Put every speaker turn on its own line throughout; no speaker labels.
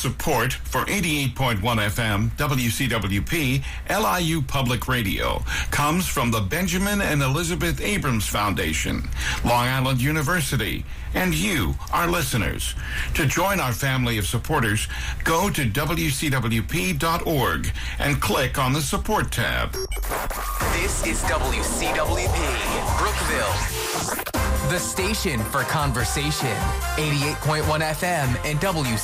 Support for 88.1 FM WCWP LIU Public Radio comes from the Benjamin and Elizabeth Abrams Foundation, Long Island University, and you, our listeners. To join our family of supporters, go to WCWP.org and click on the Support tab.
This is WCWP, Brookville. The station for conversation, 88.1 FM and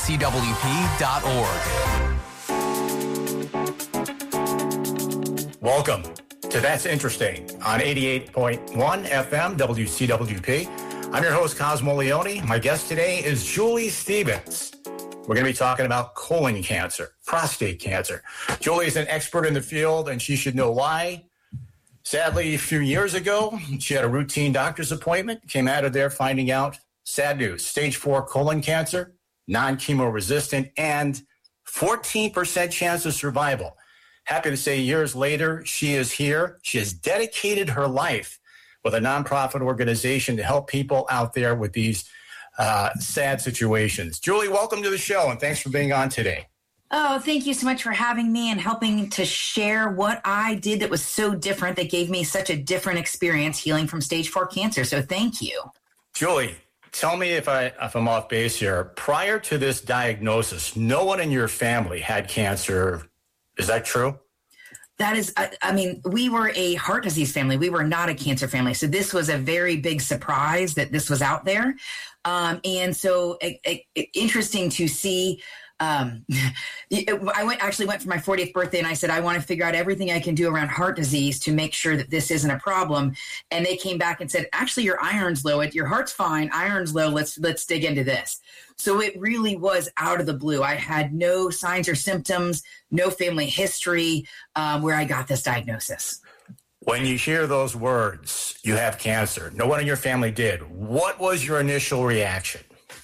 WCWP.org.
Welcome to That's Interesting on 88.1 FM WCWP. I'm your host, Cosmo Leone. My guest today is Julie Stevens. We're going to be talking about colon cancer, prostate cancer. Julie is an expert in the field, and she should know why. Sadly, a few years ago, she had a routine doctor's appointment, came out of there finding out, sad news, stage 4 colon cancer, non-chemo resistant, and 14% chance of survival. Happy to say years later, she is here. She has dedicated her life with a nonprofit organization to help people out there with these sad situations. Julie, welcome to the show, and thanks for being on today.
Oh, thank you so much for having me and helping to share what I did that was so different, that gave me such a different experience healing from stage 4 cancer. So thank you.
Julie, tell me if I'm off base here. Prior to this diagnosis, no one in your family had cancer. Is that true?
That is, I mean, we were a heart disease family. We were not a cancer family. So this was a very big surprise that this was out there. And so interesting to see. I went for my 40th birthday and I said, I want to figure out everything I can do around heart disease to make sure that this isn't a problem. And they came back and said, actually, your iron's low. Your heart's fine. Iron's low. Let's dig into this. So it really was out of the blue. I had no signs or symptoms, no family history where I got this diagnosis.
When you hear those words, you have cancer, no one in your family did. What was your initial reaction?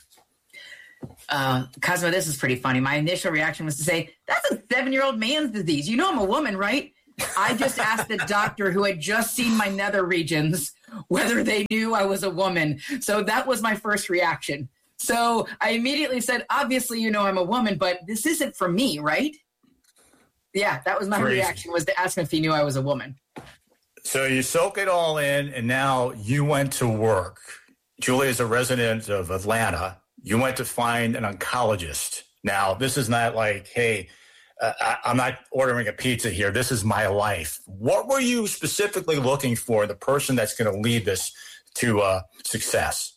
Cosmo, this is pretty funny. My initial reaction was to say, that's a 7-year-old man's disease. You know I'm a woman, right? I just asked the doctor who had just seen my nether regions whether they knew I was a woman. So that was my first reaction. So I immediately said, obviously, you know I'm a woman, but this isn't for me, right? Yeah, that was my reaction, was to ask him if he knew I was a woman.
So you soak it all in, and now you went to work. Julie is a resident of Atlanta. You went to find an oncologist. Now, this is not like, hey, I'm not ordering a pizza here. This is my life. What were you specifically looking for in the person that's going to lead this to success?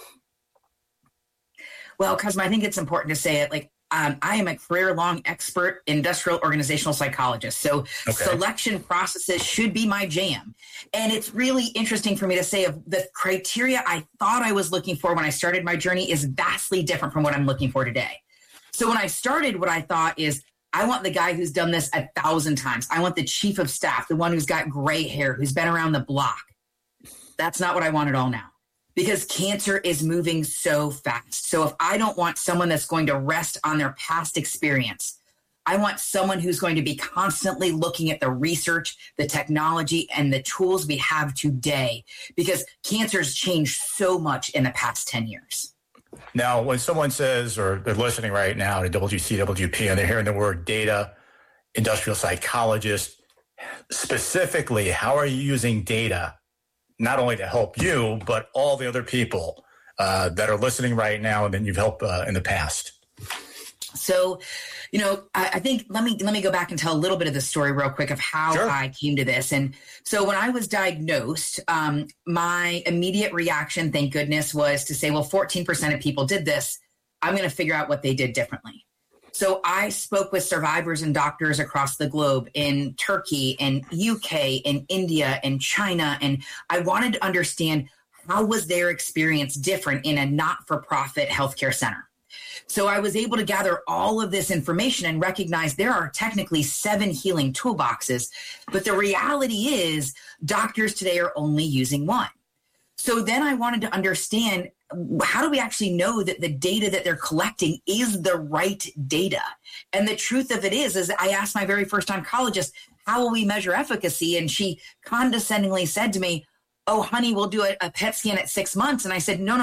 Well, Cosmo, I think it's important to say it. I am a career-long expert industrial organizational psychologist. So Selection processes should be my jam. And it's really interesting for me to say of the criteria I thought I was looking for when I started my journey is vastly different from what I'm looking for today. So when I started, what I thought is, I want the guy who's done this 1,000 times. I want the chief of staff, the one who's got gray hair, who's been around the block. That's not what I want at all now. Because cancer is moving so fast. So if I don't want someone that's going to rest on their past experience, I want someone who's going to be constantly looking at the research, the technology, and the tools we have today, because cancer's changed so much in the past 10 years.
Now, when someone says, or they're listening right now to WCWP, and they're hearing the word data, industrial psychologist, specifically, how are you using data not only to help you, but all the other people that are listening right now and that you've helped in the past?
So, I think let me go back and tell a little bit of the story real quick of how I came to this. And so when I was diagnosed, my immediate reaction, thank goodness, was to say, well, 14% of people did this. I'm going to figure out what they did differently. So I spoke with survivors and doctors across the globe, in Turkey and UK and India and China. And I wanted to understand, how was their experience different in a not-for-profit healthcare center? So I was able to gather all of this information and recognize there are technically 7 healing toolboxes, but the reality is doctors today are only using 1. So then I wanted to understand, how do we actually know that the data that they're collecting is the right data? And the truth of it is I asked my very first oncologist, how will we measure efficacy? And she condescendingly said to me, oh, honey, we'll do a PET scan at 6 months. And I said, no,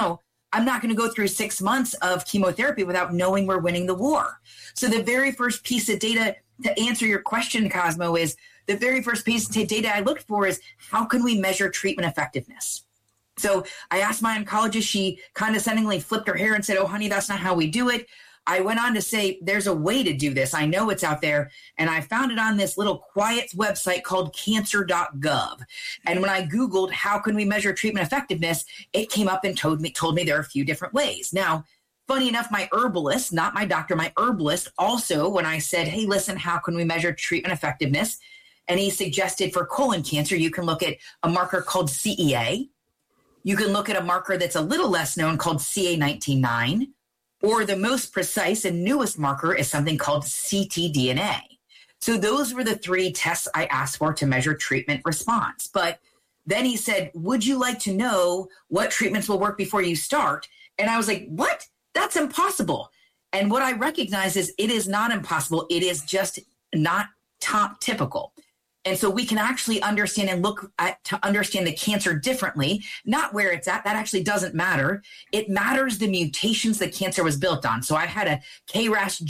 I'm not going to go through 6 months of chemotherapy without knowing we're winning the war. So the very first piece of data to answer your question, Cosmo, is the very first piece of data I looked for is how can we measure treatment effectiveness? So I asked my oncologist, she condescendingly flipped her hair and said, oh, honey, that's not how we do it. I went on to say, there's a way to do this. I know it's out there. And I found it on this little quiet website called cancer.gov. And when I Googled, how can we measure treatment effectiveness? It came up and told me there are a few different ways. Now, funny enough, my herbalist, not my doctor, my herbalist also, when I said, hey, listen, how can we measure treatment effectiveness? And he suggested for colon cancer, you can look at a marker called CEA. You can look at a marker that's a little less known called CA19-9, or the most precise and newest marker is something called ctDNA. So those were the 3 tests I asked for to measure treatment response. But then he said, would you like to know what treatments will work before you start? And I was like, what? That's impossible. And what I recognize is it is not impossible. It is just not typical. And so we can actually understand and look at to understand the cancer differently, not where it's at. That actually doesn't matter. It matters the mutations the cancer was built on. So I had a KRAS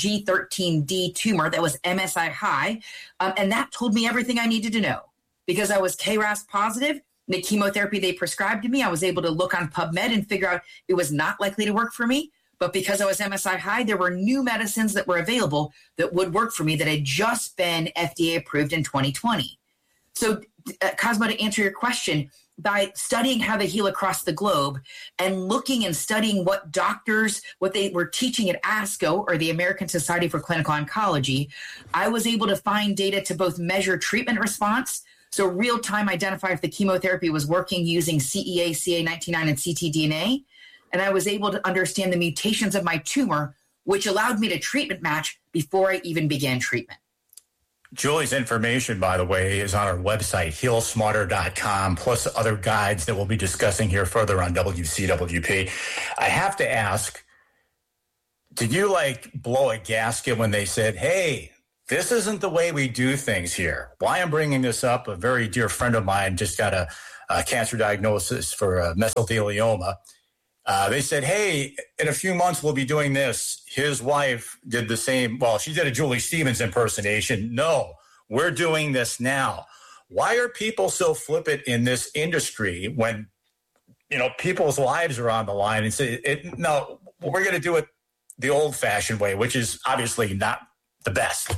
G13D tumor that was MSI high, and that told me everything I needed to know. Because I was KRAS positive, the chemotherapy they prescribed to me, I was able to look on PubMed and figure out it was not likely to work for me. But because I was MSI high, there were new medicines that were available that would work for me that had just been FDA approved in 2020. So, Cosmo, to answer your question, by studying how they heal across the globe and looking and studying what doctors, what they were teaching at ASCO, or the American Society for Clinical Oncology, I was able to find data to both measure treatment response, so real-time identify if the chemotherapy was working using CEA, CA19-9, and ctDNA, and I was able to understand the mutations of my tumor, which allowed me to treatment match before I even began treatment.
Julie's information, by the way, is on our website, healsmarter.com, plus other guides that we'll be discussing here further on WCWP. I have to ask, did you blow a gasket when they said, hey, this isn't the way we do things here? Why I'm bringing this up, a very dear friend of mine just got a cancer diagnosis for mesothelioma. They said, hey, in a few months, we'll be doing this. His wife did the same. Well, she did a Julie Stevens impersonation. No, we're doing this now. Why are people so flippant in this industry when, people's lives are on the line and say, no, we're going to do it the old fashioned way, which is obviously not the best.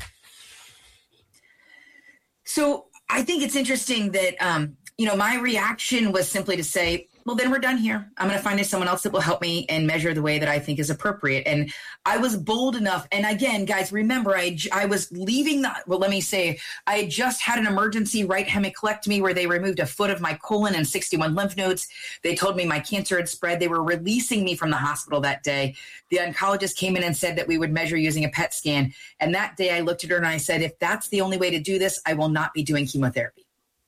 So I think it's interesting that, my reaction was simply to say, well, then we're done here. I'm going to find someone else that will help me and measure the way that I think is appropriate. And I was bold enough. And again, guys, remember, I was leaving I had just had an emergency right hemicolectomy where they removed a foot of my colon and 61 lymph nodes. They told me my cancer had spread. They were releasing me from the hospital that day. The oncologist came in and said that we would measure using a PET scan. And that day I looked at her and I said, if that's the only way to do this, I will not be doing chemotherapy.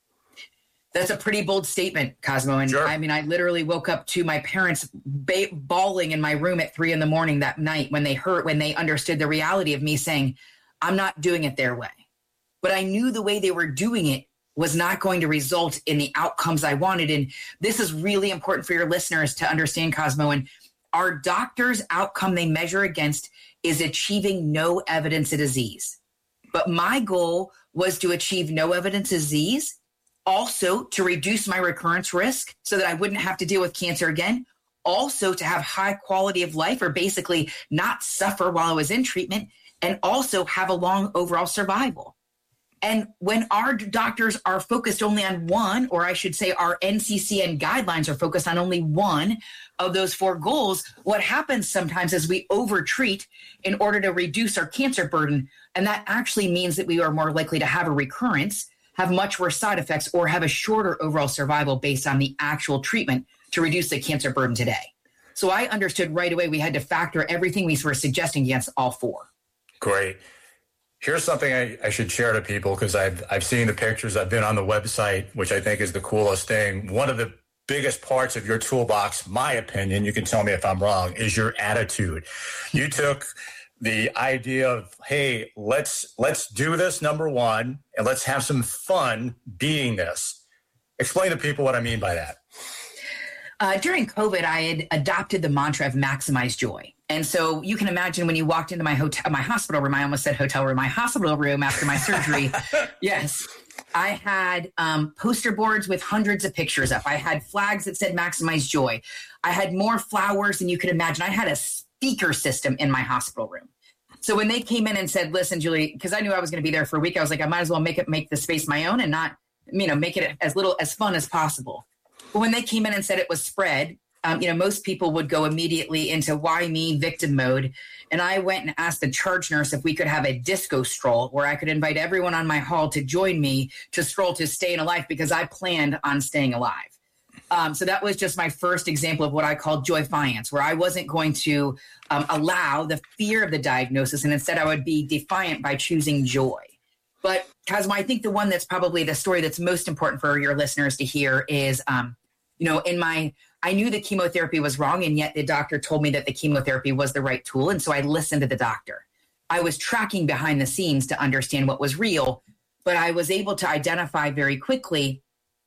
That's a pretty bold statement, Cosmo. And sure. I mean, I literally woke up to my parents bawling in my room at 3 a.m. that night when they understood the reality of me saying, I'm not doing it their way. But I knew the way they were doing it was not going to result in the outcomes I wanted. And this is really important for your listeners to understand, Cosmo. And our doctor's outcome they measure against is achieving no evidence of disease. But my goal was to achieve no evidence of disease, also to reduce my recurrence risk so that I wouldn't have to deal with cancer again, also to have high quality of life or basically not suffer while I was in treatment, and also have a long overall survival. And when our doctors are focused only on one, or I should say our NCCN guidelines are focused on only one of those 4 goals, what happens sometimes is we overtreat in order to reduce our cancer burden. And that actually means that we are more likely to have a recurrence, have much worse side effects, or have a shorter overall survival based on the actual treatment to reduce the cancer burden today. So I understood right away we had to factor everything we were suggesting against all 4.
Great. Here's something I should share to people because I've seen the pictures. I've been on the website, which I think is the coolest thing. One of the biggest parts of your toolbox, my opinion, you can tell me if I'm wrong, is your attitude. You took the idea of, hey, let's do this, number one, and let's have some fun being this. Explain to people what I mean by that.
During COVID, I had adopted the mantra of maximize joy. And so you can imagine when you walked into my hospital room, I almost said hotel room, my hospital room after my surgery. Yes. I had poster boards with hundreds of pictures up. I had flags that said maximize joy. I had more flowers than you could imagine. I had a speaker system in my hospital room. So when they came in and said, listen, Julie, because I knew I was going to be there for a week, I was like, I might as well make the space my own and not, make it as fun as possible. But when they came in and said it was spread, most people would go immediately into why me victim mode. And I went and asked the charge nurse if we could have a disco stroll where I could invite everyone on my hall to join me to stroll to staying alive because I planned on staying alive. So that was just my first example of what I call joyfiance, where I wasn't going to allow the fear of the diagnosis. And instead I would be defiant by choosing joy. But Cosmo, I think the one that's probably the story that's most important for your listeners to hear is, I knew the chemotherapy was wrong, and yet the doctor told me that the chemotherapy was the right tool. And so I listened to the doctor. I was tracking behind the scenes to understand what was real, but I was able to identify very quickly,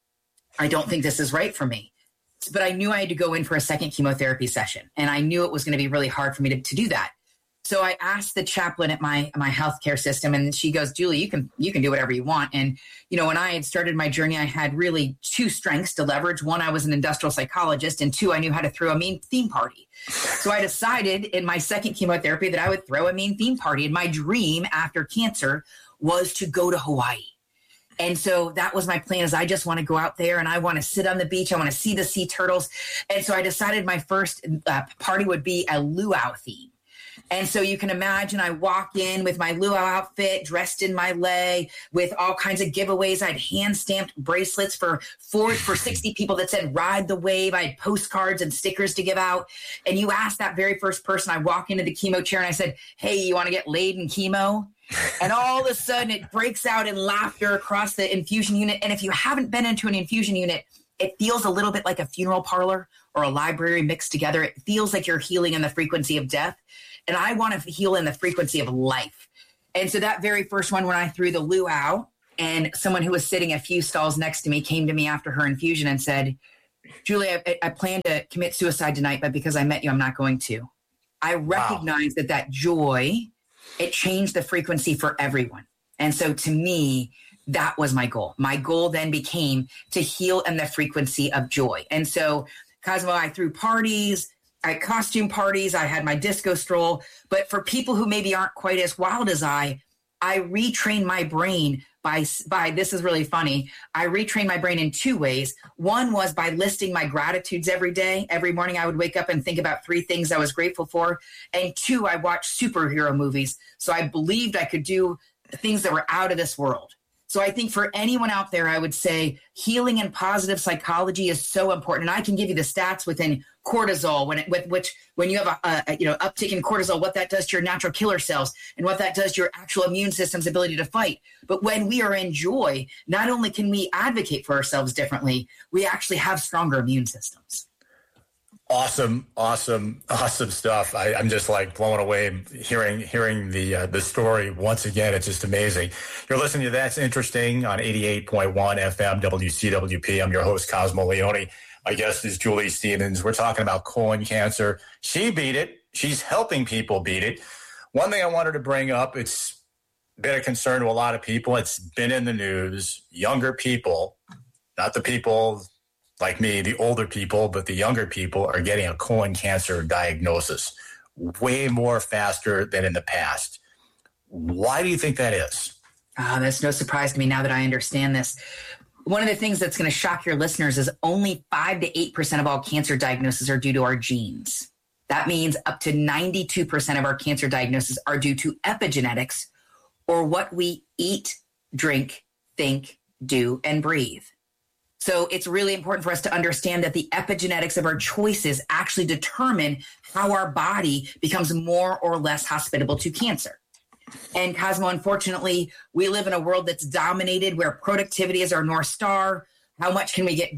I don't think this is right for me. But I knew I had to go in for a second chemotherapy session, and I knew it was going to be really hard for me to do that. So I asked the chaplain at my healthcare system, and she goes, Julie, you can do whatever you want. And, when I had started my journey, I had really two strengths to leverage. One, I was an industrial psychologist, and two, I knew how to throw a mean theme party. So I decided in my second chemotherapy that I would throw a mean theme party. And my dream after cancer was to go to Hawaii. And so that was my plan, is I just want to go out there and I want to sit on the beach. I want to see the sea turtles. And so I decided my first party would be a luau theme. And so you can imagine I walk in with my luau outfit, dressed in my lei, with all kinds of giveaways. I had hand-stamped bracelets for 60 people that said, ride the wave. I had postcards and stickers to give out. And you asked that very first person, I walk into the chemo chair and I said, hey, you want to get laid in chemo? And all of a sudden it breaks out in laughter across the infusion unit. And if you haven't been into an infusion unit, it feels a little bit like a funeral parlor or a library mixed together. It feels like you're healing in the frequency of death. And I want to heal in the frequency of life. And so that very first one, when I threw the luau, and someone who was sitting a few stalls next to me came to me after her infusion and said, Julie, I plan to commit suicide tonight, but because I met you, I'm not going to. I recognized that joy, it changed the frequency for everyone. And so to me, that was my goal. My goal then became to heal in the frequency of joy. And so, Cosmo, I threw parties, I had costume parties, I had my disco stroll. But for people who maybe aren't quite as wild as I retrained my brain by this is really funny. I retrained my brain in two ways. One was by listing my gratitudes every day. Every morning I would wake up and think about 3 things I was grateful for. And 2, I watched superhero movies. So I believed I could do things that were out of this world. So I think for anyone out there, I would say healing and positive psychology is so important. And I can give you the stats within cortisol, when you have a uptick in cortisol, what that does to your natural killer cells and what that does to your actual immune system's ability to fight. But when we are in joy, not only can we advocate for ourselves differently, we actually have stronger immune systems.
Awesome stuff. I'm just like blown away hearing the story once again. It's just amazing. You're listening to That's Interesting on 88.1 FM WCWP. I'm your host, Cosmo Leone. My guest is Julie Stevens. We're talking about colon cancer. She beat it. She's helping people beat it. One thing I wanted to bring up, it's been a concern to a lot of people. It's been in the news. Younger people, not the people like me, the older people, but the younger people are getting a colon cancer diagnosis way more faster than in the past. Why do you think that is?
That's no surprise to me now that I understand this. One of the things that's going to shock your listeners is only 5 to 8% of all cancer diagnoses are due to our genes. That means up to 92% of our cancer diagnoses are due to epigenetics, or what we eat, drink, think, do, and breathe. So it's really important for us to understand that the epigenetics of our choices actually determine how our body becomes more or less hospitable to cancer. And Cosmo, unfortunately, we live in a world that's dominated where productivity is our North Star. How much can we get